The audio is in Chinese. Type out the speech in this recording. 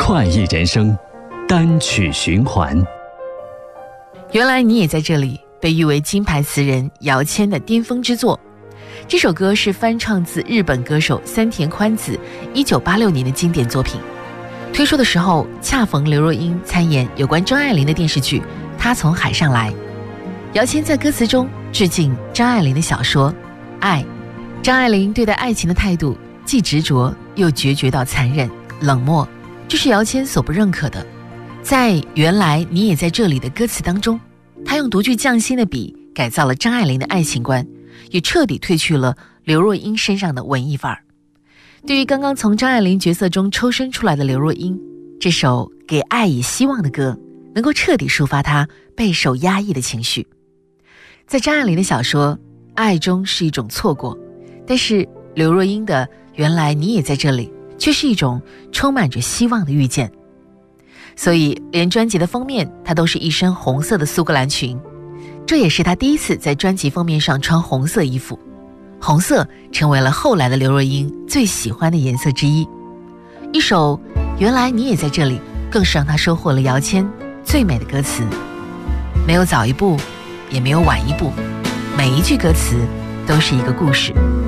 快意人生单曲循环。 原来你也在这里被誉为金牌词人姚谦的巅峰之作。这首歌是翻唱自日本歌手三田宽子1986年的经典作品。推出的时候恰逢刘若英参演有关张爱玲的电视剧《她从海上来》。姚谦在歌词中致敬张爱玲的小说《爱》。张爱玲对待爱情的态度既执着又决绝到残忍冷漠，这是姚谦所不认可的。在原来你也在这里的歌词当中，他用独具匠心的笔改造了张爱玲的爱情观，也彻底褪去了刘若英身上的文艺范儿。对于刚刚从张爱玲角色中抽身出来的刘若英，这首给爱以希望的歌能够彻底抒发她备受压抑的情绪。在张爱玲的小说《爱》中是一种错过，但是刘若英的原来你也在这里却是一种充满着希望的遇见。所以连专辑的封面她都是一身红色的苏格兰裙，这也是她第一次在专辑封面上穿红色衣服。红色成为了后来的刘若英最喜欢的颜色之一。一首原来你也在这里更是让她收获了姚谦最美的歌词，没有早一步也没有晚一步，每一句歌词都是一个故事。